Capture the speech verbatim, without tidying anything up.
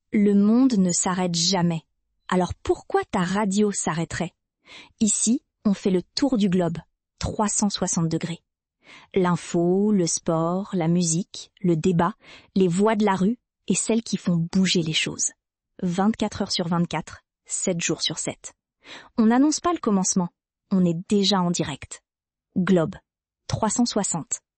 Le monde ne s'arrête jamais. Alors pourquoi ta radio s'arrêterait? Ici, on fait le tour du globe, trois cent soixante degrés. L'info, le sport, la musique, le débat, les voix de la rue et celles qui font bouger les choses. vingt-quatre heures sur vingt-quatre, sept jours sur sept. On n'annonce pas le commencement, on est déjà en direct. Globe, trois cent soixante.